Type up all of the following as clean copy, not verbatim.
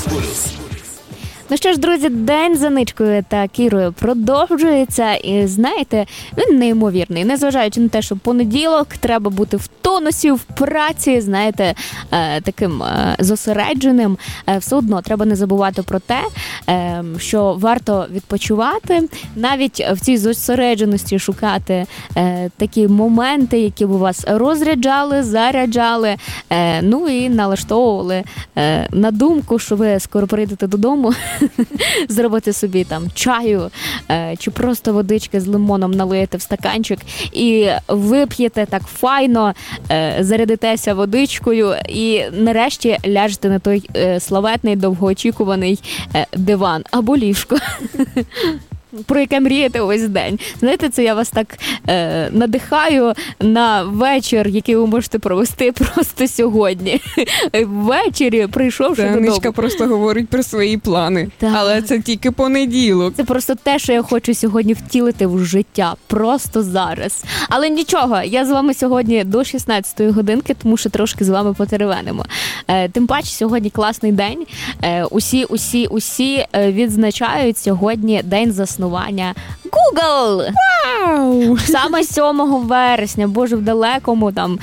Ну що ж, друзі, день за Ничкою та Кірою продовжується. І знаєте, він неймовірний. Незважаючи на те, що понеділок, треба бути в тонусі, в праці, знаєте, таким зосередженим. Все одно треба не забувати про те, що варто відпочивати, навіть в цій зосередженості шукати такі моменти, які б вас розряджали, заряджали, ну і налаштовували на думку, що ви скоро прийдете додому, зробити собі там чаю чи просто водички з лимоном налиєте в стаканчик і вип'єте так файно, зарядитеся водичкою і нарешті ляжете на той славетний довгоочікуваний диван або ліжко, про яке мрієте увесь день. Знаєте, це я вас так надихаю на вечір, який ви можете провести просто сьогодні. Ввечері, прийшовши додому. Ничка просто говорить про свої плани, так. Але це тільки понеділок. Це просто те, що я хочу сьогодні втілити в життя, просто зараз. Але нічого, я з вами сьогодні до 16-ї годинки, тому що трошки з вами потеревенимо. Тим паче, сьогодні класний день. Усі відзначають сьогодні день заснування Google! Вау! Саме 7 вересня, боже, в далекому там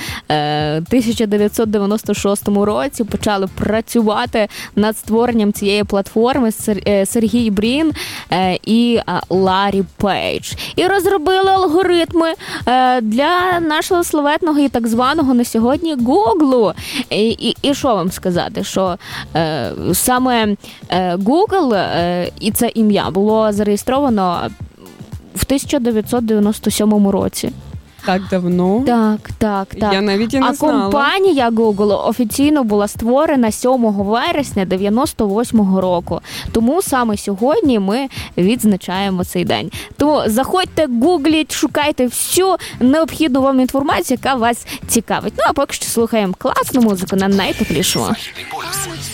1996 році почали працювати над створенням цієї платформи Сергій Брін і Ларі Пейдж. І розробили алгоритми для нашого славетного і так званого на сьогодні Google. І що вам сказати, що саме Google і це ім'я було зареєстровано в 1997 році. Так давно? Так. Я навіть і не знала. А компанія Google офіційно була створена 7 вересня 98-го року. Тому саме сьогодні ми відзначаємо цей день. Тому заходьте, гугліть, шукайте всю необхідну вам інформацію, яка вас цікавить. Ну а поки що слухаємо класну музику на найтеплішому.